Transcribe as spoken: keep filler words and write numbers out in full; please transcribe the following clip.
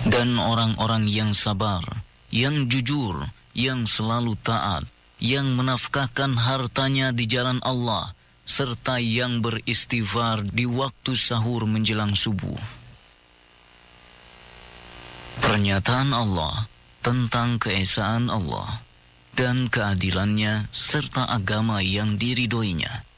Dan orang-orang yang sabar, yang jujur, yang selalu taat, yang menafkahkan hartanya di jalan Allah, serta yang beristighfar di waktu sahur menjelang subuh. Pernyataan Allah tentang keesaan Allah dan keadilannya serta agama yang diridhoinya.